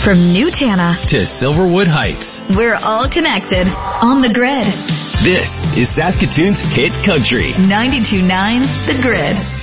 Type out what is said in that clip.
From New Tana to Silverwood Heights, we're all connected on the grid. This is Saskatoon's Hit Country. 92.9 The Grid.